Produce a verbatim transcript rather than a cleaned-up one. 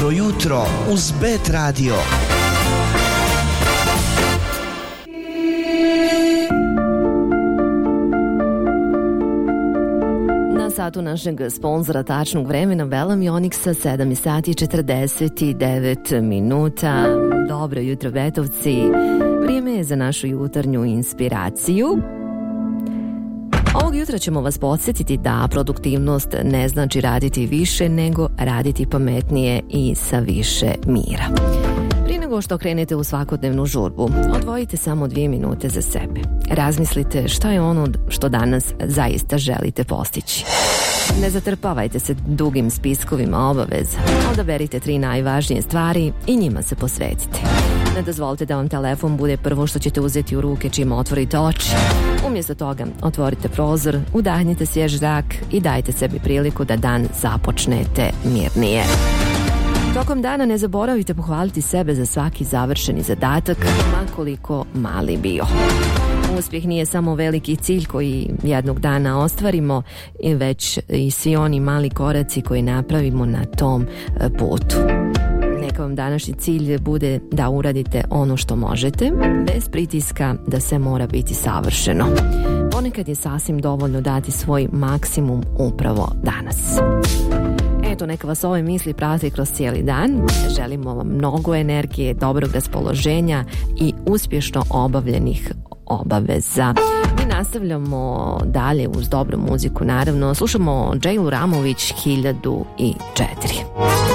Dobro jutro uz Bet Radio. Na satu našeg sponzora tačnog vremena Velom i Oniksa, sedam sati četrdeset devet minuta. Dobro jutro, Betovci. Vrijeme je za našu jutarnju inspiraciju. Ovog jutra ćemo vas podsjetiti da produktivnost ne znači raditi više, nego raditi pametnije i sa više mira. Prije nego što krenete u svakodnevnu žurbu, odvojite samo dvije minute za sebe. Razmislite šta je ono što danas zaista želite postići. Ne zatrpavajte se dugim spiskovima obaveza. Odaberite tri najvažnije stvari i njima se posvetite. Ne dozvolite da vam telefon bude prvo što ćete uzeti u ruke čim otvorite oči. Umjesto toga otvorite prozor, udahnite svjež zrak i dajte sebi priliku da dan započnete mirnije. Tokom dana ne zaboravite pohvaliti sebe za svaki završeni zadatak, makoliko mali bio. Uspjeh nije samo veliki cilj koji jednog dana ostvarimo, već i svi oni mali koraci koji napravimo na tom putu. Neka vam današnji cilj bude da uradite ono što možete, bez pritiska da sve mora biti savršeno. Ponekad je sasvim dovoljno dati svoj maksimum upravo danas. Eto, neka vas ove misli prati kroz cijeli dan. Želimo vam mnogo energije, dobrog raspoloženja i uspješno obavljenih obaveza. Mi nastavljamo dalje uz dobru muziku, naravno. Slušamo Džejlu Ramović hiljadu četiri.